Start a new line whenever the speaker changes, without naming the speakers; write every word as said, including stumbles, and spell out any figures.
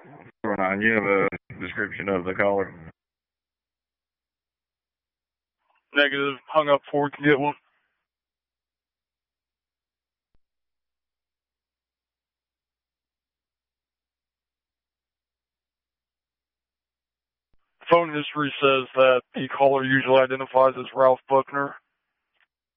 Nine, you have a description of the caller?
Negative. Hung up before we can get one. Phone history says that the caller usually identifies as Ralph Buckner.